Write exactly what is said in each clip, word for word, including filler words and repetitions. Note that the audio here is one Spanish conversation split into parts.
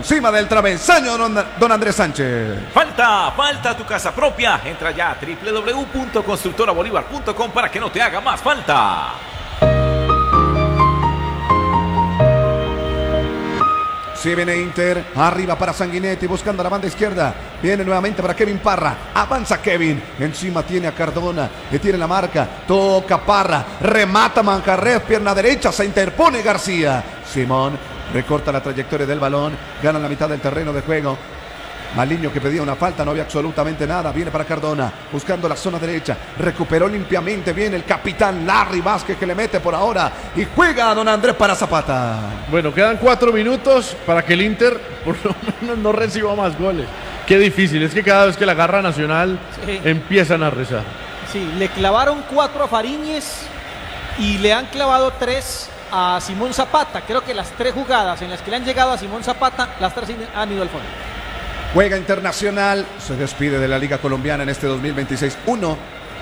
encima del travesaño don, don Andrés Sánchez. Falta, falta tu casa propia. Entra ya a doble u doble u doble u punto constructora bolívar punto com para que no te haga más falta. Si viene Inter, arriba para Sanguinetti, buscando la banda izquierda. Viene nuevamente para Kevin Parra. Avanza Kevin. Encima tiene a Cardona. Le tiene la marca. Toca Parra. Remata Manjarres. Pierna derecha. Se interpone García. Simón recorta la trayectoria del balón. Gana la mitad del terreno de juego. Maliño, que pedía una falta, no había absolutamente nada. Viene para Cardona, buscando la zona derecha. Recuperó limpiamente. Viene el capitán Larry Vázquez, que le mete por ahora. Y juega a don Andrés para Zapata. Bueno, quedan cuatro minutos para que el Inter por lo menos no reciba más goles. Qué difícil, es que cada vez que la agarra Nacional, sí, empiezan a rezar. Sí, le clavaron cuatro a Fariñez y le han clavado tres a Simón Zapata. Creo que las tres jugadas en las que le han llegado a Simón Zapata, las tres han ido al fondo. Juega Internacional, se despide de la Liga Colombiana en este dos mil veintiséis. Uno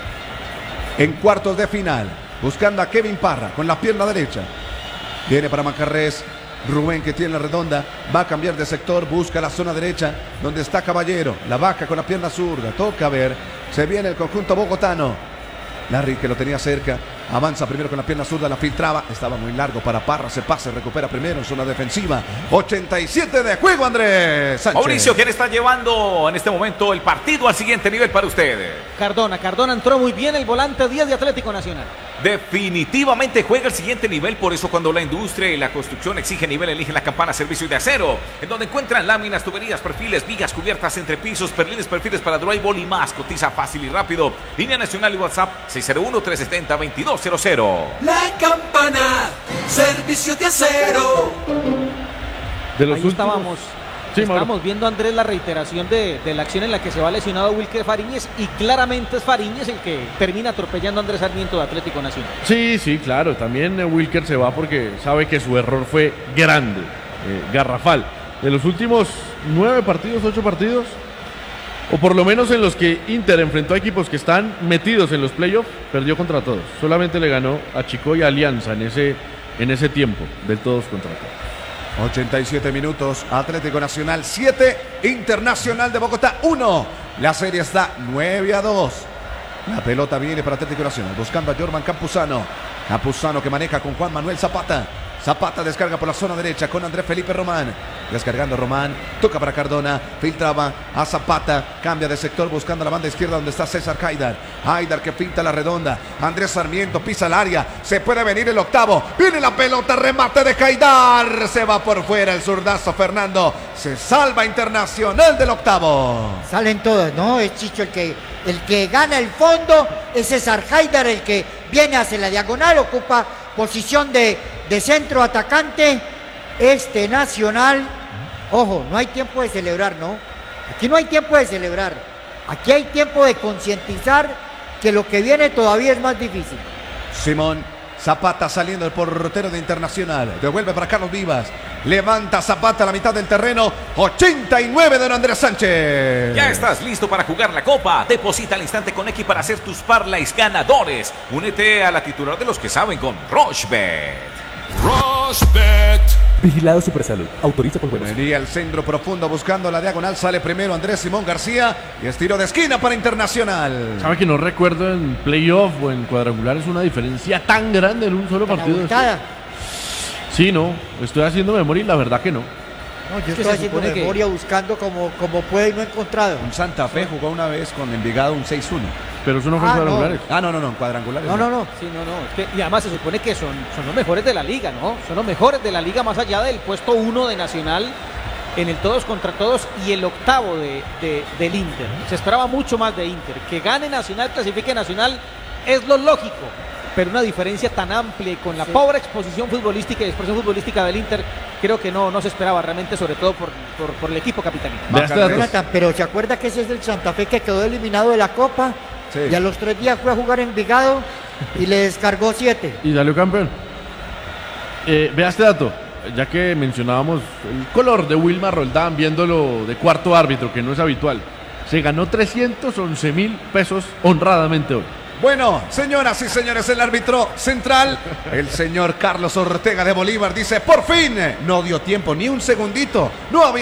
en cuartos de final, buscando a Kevin Parra con la pierna derecha. Viene para Manjarres, Rubén, que tiene la redonda, va a cambiar de sector, busca la zona derecha, donde está Caballero, la vaca con la pierna zurda, toca ver, se viene el conjunto bogotano. Larry, que lo tenía cerca, avanza primero con la pierna zurda, la filtraba, estaba muy largo para Parra, se pasa, recupera primero en zona defensiva. ochenta y siete de juego, Andrés Sánchez. Mauricio, ¿quién está llevando en este momento el partido al siguiente nivel para usted? Cardona, Cardona entró muy bien, el volante diez de Atlético Nacional. Definitivamente juega el siguiente nivel, por eso cuando la industria y la construcción exige nivel, eligen la Campana Servicio de Acero, en donde encuentran láminas, tuberías, perfiles, vigas, cubiertas, entrepisos, perlines, perfiles para drywall y más. Cotiza fácil y rápido. Línea nacional y WhatsApp seis cero uno, tres siete cero, dos dos cero cero. La Campana Servicio de Acero. De los Ahí últimos... estábamos. Sí, Estamos Mauro. viendo, Andrés, la reiteración de, de la acción en la que se va lesionado Wilker Fariñez, y claramente es Fariñez el que termina atropellando a Andrés Sarmiento de Atlético Nacional. Sí, sí, claro. También eh, Wilker se va porque sabe que su error fue grande, eh, garrafal. De los últimos nueve partidos, ocho partidos, o por lo menos en los que Inter enfrentó a equipos que están metidos en los playoffs, perdió contra todos. Solamente le ganó a Chico y a Alianza en ese, en ese tiempo del todos contra todos. ochenta y siete minutos, Atlético Nacional siete, Internacional de Bogotá uno. La serie está nueve a dos. La pelota viene para Atlético Nacional, buscando a Jorman Campuzano. Campuzano, que maneja con Juan Manuel Zapata. Zapata descarga por la zona derecha con Andrés Felipe Román. Descargando Román, toca para Cardona, filtraba a Zapata, cambia de sector buscando la banda izquierda donde está César Haidar. Haidar, que pinta la redonda. Andrés Sarmiento pisa el área, se puede venir el octavo. Viene la pelota, remate de Haidar. Se va por fuera el zurdazo Fernando. Se salva Internacional del octavo. Salen todos, ¿no? Es Chicho el que, el que gana el fondo. Es César Haidar el que viene hacia la diagonal, ocupa posición de, de centro atacante. Este Nacional, ojo, no hay tiempo de celebrar, ¿no? Aquí no hay tiempo de celebrar. Aquí hay tiempo de concientizar que lo que viene todavía es más difícil. Simón Zapata saliendo el portero de Internacional. Devuelve para Carlos Vivas. Levanta Zapata a la mitad del terreno. ochenta y nueve de don Andrés Sánchez. Ya estás listo para jugar la Copa. Deposita al instante con X para hacer tus parlays ganadores. Únete a la titular de los que saben con Rochebet. Rochebet. Vigilado Supersalud. Autoriza por buenos. Venía el centro profundo buscando la diagonal. Sale primero Andrés Simón García. Y es tiro de esquina para Internacional. ¿Sabe que no recuerdo en playoff o en cuadrangulares una diferencia tan grande en un solo partido? Sí, no. Estoy haciendo memoria y la verdad que no. No, yo estoy haciendo memoria que... buscando como, como puede y no he encontrado. Un Santa Fe jugó una vez con Envigado un seis uno. Pero eso no fue ah, en cuadrangulares. No. Ah, no, no, no, en cuadrangulares. No, no, no. Sí, no, no. Es que, y además se supone que son, son los mejores de la liga, ¿no? Son los mejores de la liga más allá del puesto uno de Nacional en el todos contra todos y el octavo de, de, del Inter. Se esperaba mucho más de Inter. Que gane Nacional, clasifique Nacional, es lo lógico. Pero una diferencia tan amplia y con la sí. pobre exposición futbolística y expresión futbolística del Inter, creo que no, no se esperaba realmente, sobre todo por, por, por el equipo capitalino. Pero ¿se acuerda que ese es el Santa Fe que quedó eliminado de la Copa? Sí. Y a los tres días fue a jugar en Envigado y le descargó siete. Y salió campeón. Eh, vea este dato, ya que mencionábamos el color de Wilmar Roldán, viéndolo de cuarto árbitro, que no es habitual. Se ganó trescientos once mil pesos honradamente hoy. Bueno, señoras y señores, el árbitro central, el señor Carlos Ortega de Bolívar, dice: por fin, no dio tiempo ni un segundito, no había